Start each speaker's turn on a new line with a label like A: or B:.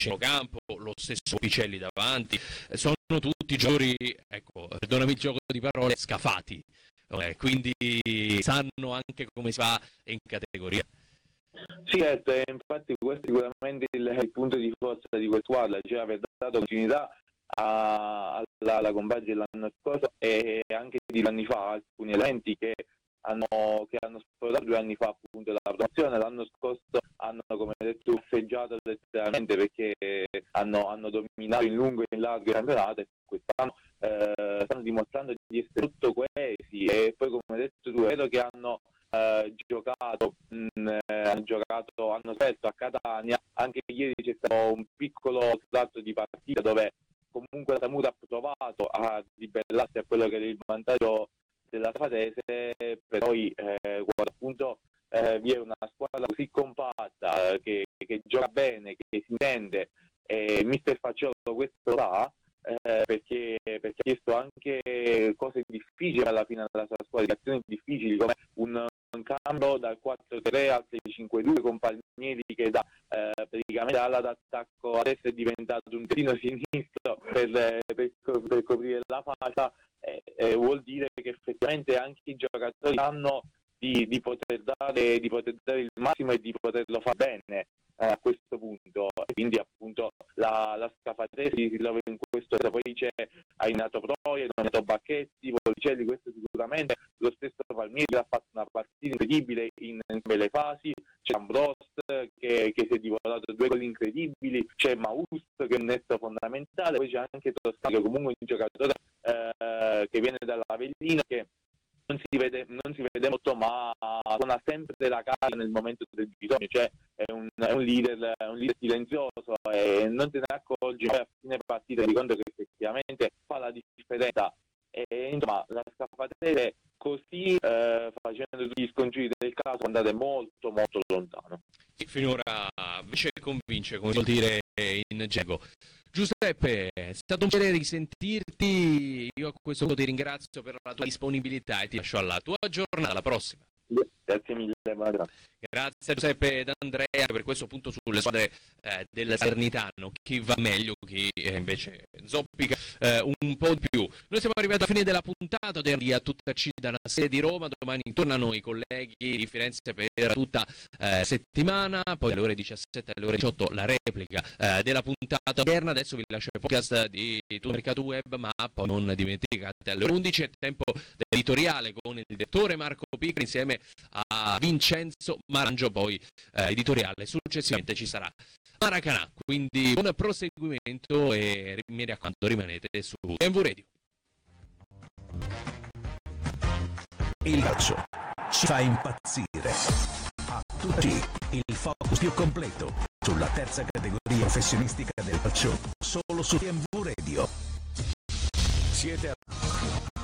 A: centrocampo, lo stesso Picelli davanti, sono tutti giocatori, ecco, perdonami il gioco di parole, scafati, quindi sanno anche come si fa in categoria.
B: Sì, certo, e infatti questo è sicuramente il punto di forza di questa squadra, cioè aver dato continuità alla compagine dell'anno scorso e anche di 2 anni fa, alcuni elementi che hanno sfruttato 2 anni fa appunto la promozione. L'anno scorso hanno, come detto, uffeggiato letteralmente perché hanno dominato in lungo e in largo il campionato, e quest'anno stanno dimostrando di essere tutto coesi, e poi, come hai detto tu, vedo che hanno hanno sperto a Catania. Anche ieri c'è stato un piccolo tratto di partita dove comunque la Samura ha provato a ribellarsi a quello che era il vantaggio della Fatese, però poi quando appunto vi è una squadra così compatta, che gioca bene, che si intende, e mister Facciolo questo fa, perché ha chiesto anche cose difficili alla fine della sua squadra, azioni difficili come un cambio dal 4-3 al 3-5-2 con Palmieri che praticamente dalla d'attacco adesso è diventato un terzino sinistro per coprire la fascia. Vuol dire che effettivamente anche i giocatori sanno di poter dare il massimo e di poterlo fare bene a questo punto, e quindi appunto la Scafatesi si trova in questo. Poi hai nato Proie, hai nato Bacchetti, Volicelli, questo sicuramente, lo stesso Palmieri ha fatto una partita incredibile in le fasi, c'è Ambrost che si è divorato 2 gol incredibili, c'è Maus che è un nesto fondamentale, poi c'è anche Toscano che comunque è un giocatore che viene dall'Avellino, che non si vede molto, ma suona sempre la carica nel momento del bisogno, cioè è un leader silenzioso e non te ne accorgi, poi a fine partita ti conto che effettivamente fa la differenza. E insomma, la Scafatese così, facendo tutti gli scongiuri del caso, andate molto molto lontano.
A: Finora invece convince, come vuol dire in gergo. Giuseppe, è stato un piacere risentirti, io a questo punto ti ringrazio per la tua disponibilità e ti lascio alla tua giornata, alla prossima.
B: Grazie mille,
A: grazie a Giuseppe ed Andrea per questo punto sulle squadre del Salernitano, chi va meglio, chi invece zoppica un po' di più. Noi siamo arrivati alla fine della puntata, a tuttaci dalla sede di Roma, domani tornano i colleghi di Firenze per tutta settimana, poi alle ore 17 alle ore 18 la replica della puntata odierna. Adesso vi lascio il podcast di Tutto Mercato Web, ma poi non dimenticate alle ore 11 è tempo dell'editoriale con il direttore Marco Picca insieme a Vincenzo Marangio, poi editoriale. Successivamente ci sarà Maracanã, quindi buon proseguimento e mi raccomando rimanete su MV Radio.
C: Il calcio ci fa impazzire. A tutti il focus più completo sulla terza categoria professionistica del calcio, solo su MV Radio. Siete